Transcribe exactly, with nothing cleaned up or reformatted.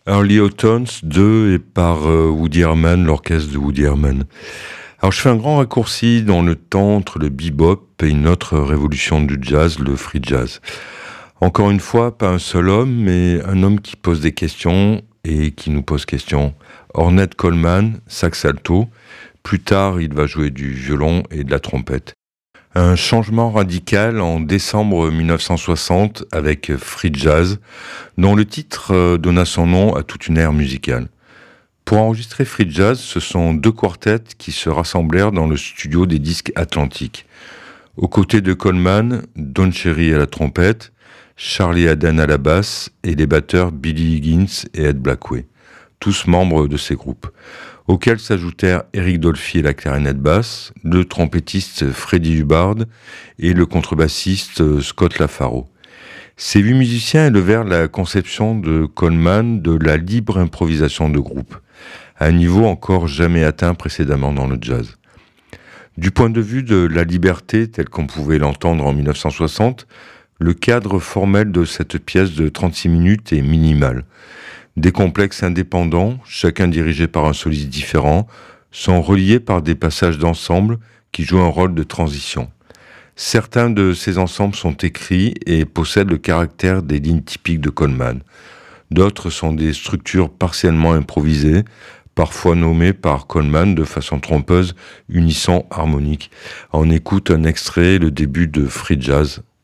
Early Autumns deux et par euh, Woody Herman, l'orchestre de Woody Herman. Alors je fais un grand raccourci dans le temps entre le bebop et une autre révolution du jazz, le free jazz. Encore une fois, pas un seul homme, mais un homme qui pose des questions et qui nous pose question. Ornette Coleman, sax alto. Plus tard, il va jouer du violon et de la trompette. Un changement radical en décembre dix-neuf cent soixante avec Free Jazz, dont le titre donna son nom à toute une ère musicale. Pour enregistrer Free Jazz, ce sont deux quartets qui se rassemblèrent dans le studio des disques Atlantique. Aux côtés de Coleman, Don Cherry à la trompette, Charlie Haden à la basse et les batteurs Billy Higgins et Ed Blackway, tous membres de ces groupes, auxquels s'ajoutèrent Eric Dolphy à la clarinette basse, le trompettiste Freddie Hubbard et le contrebassiste Scott LaFaro. Ces huit musiciens élevèrent la conception de Coleman de la libre improvisation de groupe, à un niveau encore jamais atteint précédemment dans le jazz. Du point de vue de la liberté, telle qu'on pouvait l'entendre en dix-neuf cent soixante, le cadre formel de cette pièce de trente-six minutes est minimal. Des complexes indépendants, chacun dirigé par un soliste différent, sont reliés par des passages d'ensemble qui jouent un rôle de transition. Certains de ces ensembles sont écrits et possèdent le caractère des lignes typiques de Coleman. D'autres sont des structures partiellement improvisées, parfois nommées par Coleman de façon trompeuse unisson harmonique. On écoute un extrait, le début de Free Jazz